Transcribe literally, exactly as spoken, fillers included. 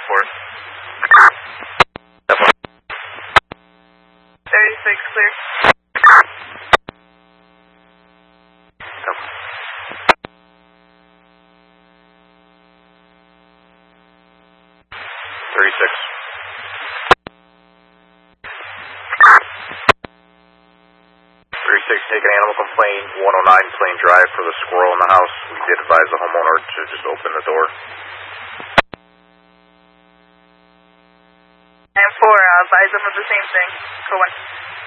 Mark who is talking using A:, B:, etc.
A: four.
B: thirty-six, clear.
A: thirty-six. thirty-six, take an animal complaint, one oh nine Plain Drive for the squirrel in the house. We did advise the homeowner to just open the door.
B: And four, uh, advise them of the same thing. Go one.